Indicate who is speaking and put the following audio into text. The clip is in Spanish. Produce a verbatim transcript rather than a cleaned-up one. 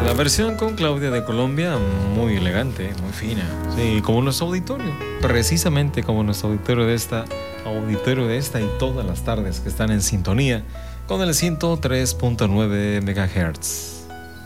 Speaker 1: La versión con Claudia de Colombia, muy elegante, muy fina. Sí, como nuestro auditorio. Precisamente como nuestro auditorio de esta, auditorio de esta y todas las tardes que están en sintonía con el ciento tres punto nueve megahertz.